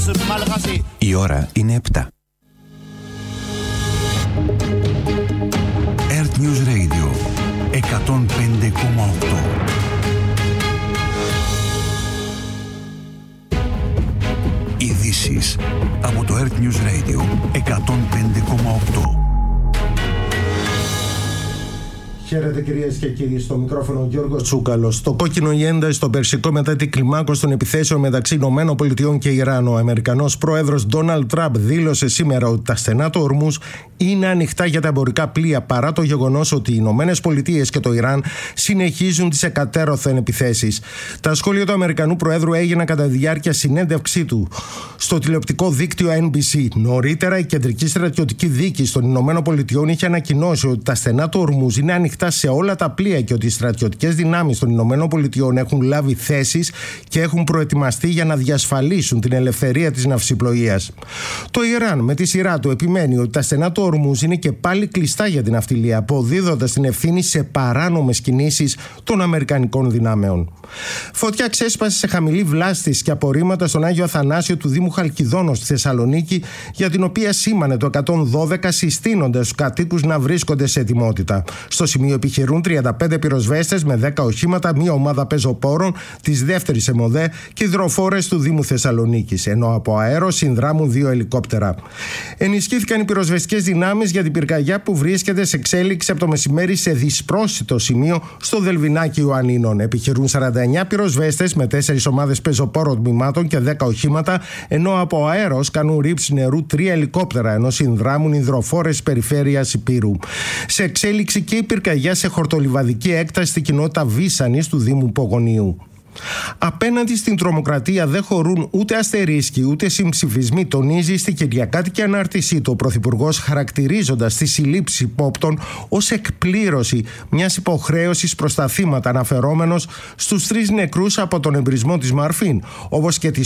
Η ώρα είναι 7. Earth News Radio 105,8. Ειδήσεις από το Earth News Radio 105,8. Χαίρετε κυρίες και κύριοι, στο μικρόφωνο Γιώργος Τσούκαλος. Το κόκκινο η ένταση στο Περσικό μετά την κλιμάκωση των επιθέσεων μεταξύ ΗΠΑ και Ιράν. Ο Αμερικανός πρόεδρος Ντόναλντ Τραμπ δήλωσε σήμερα ότι τα στενά του Ορμούζ είναι ανοιχτά για τα εμπορικά πλοία, παρά το γεγονός ότι οι ΗΠΑ και το Ιράν συνεχίζουν τις εκατέρωθεν επιθέσεις. Τα σχόλια του Αμερικανού Προέδρου έγιναν κατά τη διάρκεια συνέντευξή του στο τηλεοπτικό δίκτυο NBC. Νωρίτερα, η Κεντρική Στρατιωτική Διοίκηση των ΗΠΑ είχε ανακοινώσει ότι τα στενά του Ορμούζ είναι ανοιχτά σε όλα τα πλοία και ότι οι στρατιωτικές δυνάμεις των ΗΠΑ έχουν λάβει θέσεις και έχουν προετοιμαστεί για να διασφαλίσουν την ελευθερία της ναυσιπλοείας. Το Ιράν με τη σειρά του επιμένει ότι τα στενά του Ορμούζ είναι και πάλι κλειστά για την ναυτιλία, αποδίδοντας την ευθύνη σε παράνομες κινήσεις των αμερικανικών δυνάμεων. Φωτιά ξέσπασε σε χαμηλή βλάστηση και απορρίμματα στον Άγιο Αθανάσιο του Δήμου Χαλκιδόνος στη Θεσσαλονίκη, για την οποία σήμανε το 112, συστήνοντας τους κατοίκους να βρίσκονται σε ετοιμότητα. Στο σημείο επιχειρούν 35 πυροσβέστες με 10 οχήματα, μία ομάδα πεζοπόρων της δεύτερης ΕΜΟΔΕ και υδροφόρες του Δήμου Θεσσαλονίκης, ενώ από αέρο συνδράμουν 2 ελικόπτερα. Ενισχύθηκαν οι πυροσβεστικές δυνάμεις για την πυρκαγιά που βρίσκεται σε εξέλιξη από το μεσημέρι σε δυσπρόσιτο σημείο στο Δελβινάκι Ιωαννίνων. Επιχειρούν 49 πυροσβέστες με 4 ομάδες πεζοπόρων τμήματων και 10 οχήματα, ενώ από αέρος κάνουν ρήψη νερού 3 ελικόπτερα, ενώ συνδράμουν υδροφόρες της περιφέρειας Υπήρου. Σε εξέλιξη και η πυρκαγιά σε χορτολιβαδική έκταση στην κοινότητα Βίσανης του Δήμου Πογονίου. Απέναντι στην τρομοκρατία δεν χωρούν ούτε αστερίσκοι ούτε συμψηφισμοί, τονίζει στη κυριακάτικη ανάρτησή του ο Πρωθυπουργός, χαρακτηρίζοντας τη συλλήψη υπόπτων ως εκπλήρωση μιας υποχρέωσης προς τα θύματα, αναφερόμενος στους 3 νεκρούς από τον εμπρισμό της Μαρφίν, όπως και τη